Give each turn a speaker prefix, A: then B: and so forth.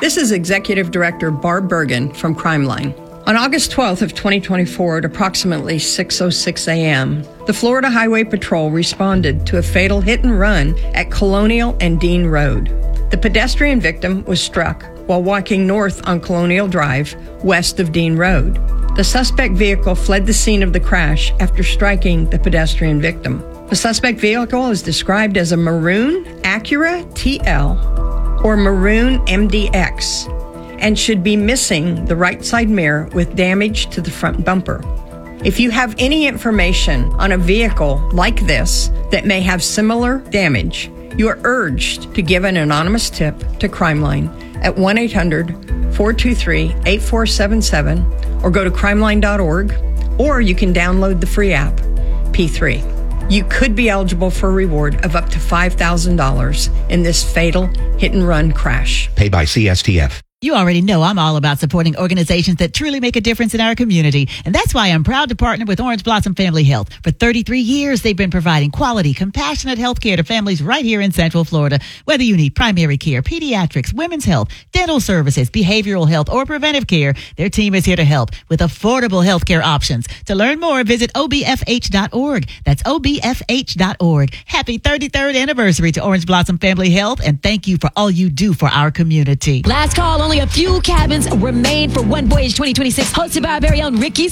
A: This is Executive Director Barb Bergen from Crimeline. On August 12th of 2024 at approximately 6:06 a.m., the Florida Highway Patrol responded to a fatal hit and run at Colonial and Dean Road. The pedestrian victim was struck while walking north on Colonial Drive, west of Dean Road. The suspect vehicle fled the scene of the crash after striking the pedestrian victim. The suspect vehicle is described as a maroon Acura TL or maroon MDX and should be missing the right side mirror with damage to the front bumper. If you have any information on a vehicle like this that may have similar damage, you are urged to give an anonymous tip to Crimeline at 1-800-423-8477 or go to crimeline.org, or you can download the free app, P3. You could be eligible for a reward of up to $5,000 in this fatal hit-and-run crash.
B: Paid by CSTF.
C: You already know I'm all about supporting organizations that truly make a difference in our community. And that's why I'm proud to partner with Orange Blossom Family Health. For 33 years, they've been providing quality, compassionate health care to families right here in Central Florida. Whether you need primary care, pediatrics, women's health, dental services, behavioral health, or preventive care, their team is here to help with affordable health care options. To learn more, visit obfh.org. That's obfh.org. Happy 33rd anniversary to Orange Blossom Family Health, and thank you for all you do for our community.
D: Last call, only a few cabins remain for One Voyage 2026, hosted by our very own Ricky